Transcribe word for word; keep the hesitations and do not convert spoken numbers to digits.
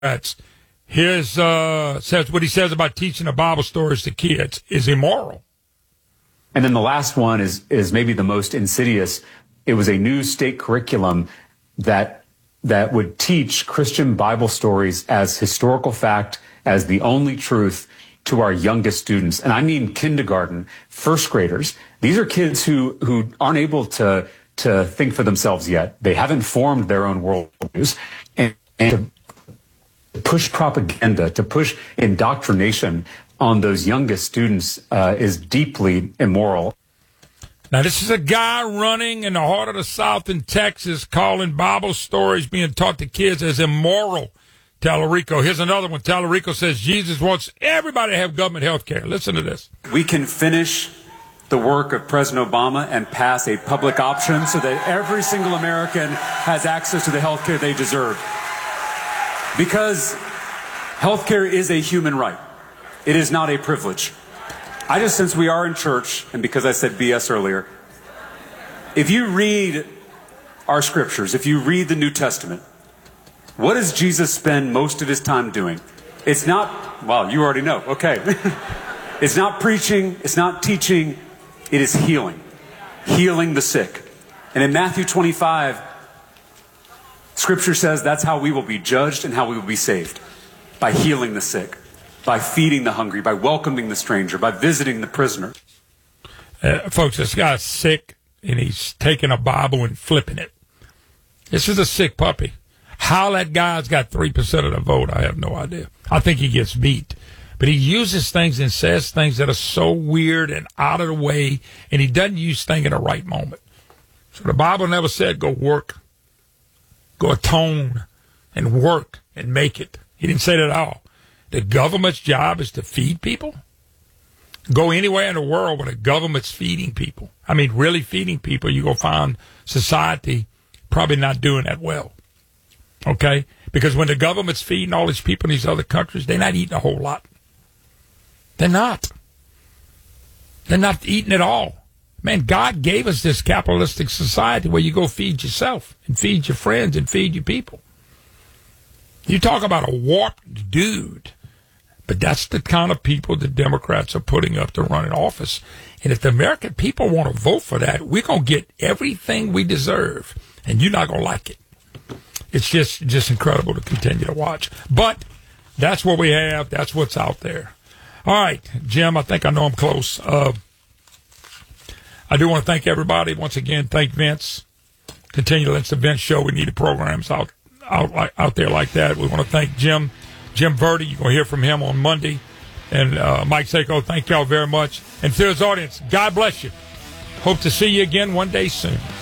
Democrats. Here's uh, says what he says about teaching the Bible stories to kids is immoral. And then the last one is is maybe the most insidious. It was a new state curriculum that that would teach Christian Bible stories as historical fact, as the only truth to our youngest students. And I mean kindergarten, first graders. These are kids who who aren't able to to think for themselves yet. They haven't formed their own worldviews. And, and to push propaganda, to push indoctrination on those youngest students uh, is deeply immoral. Now, this is a guy running in the heart of the South in Texas calling Bible stories being taught to kids as immoral. Tallarico. Here's another one. Tallarico says Jesus wants everybody to have government health care. Listen to this. We can finish the work of President Obama and pass a public option so that every single American has access to the health care they deserve. Because health care is a human right. It is not a privilege. I just, since we are in church, and because I said B S earlier, if you read our scriptures, if you read the New Testament, what does Jesus spend most of his time doing? It's not, well, you already know, okay. It's not preaching, it's not teaching, it is healing. Healing the sick. And in Matthew twenty-five, Scripture says that's how we will be judged and how we will be saved. By healing the sick, by feeding the hungry, by welcoming the stranger, by visiting the prisoner. Uh, folks, this guy's sick, and he's taking a Bible and flipping it. This is a sick puppy. How that guy's got three percent of the vote, I have no idea. I think he gets beat. But he uses things and says things that are so weird and out of the way, and he doesn't use things in the right moment. So the Bible never said go work, go atone, and work and make it. He didn't say that at all. The government's job is to feed people. Go anywhere in the world where the government's feeding people. I mean, really feeding people, you go find society probably not doing that well. Okay? Because when the government's feeding all these people in these other countries, they're not eating a whole lot. They're not. They're not eating at all. Man, God gave us this capitalistic society where you go feed yourself and feed your friends and feed your people. You talk about a warped dude, but that's the kind of people the Democrats are putting up to run in office. And if the American people want to vote for that, we're going to get everything we deserve, and you're not going to like it. It's just, just incredible to continue to watch. But that's what we have. That's what's out there. All right, Jim, I think I know I'm close. Uh, I do want to thank everybody. Once again, thank Vince. Continue to listen to Vince show. We need the programs out. Out, out there like that. We want to thank Jim, Jim Verdi. You're going to hear from him on Monday. And uh, Mike Seiko, thank y'all very much. And to his audience, God bless you. Hope to see you again one day soon.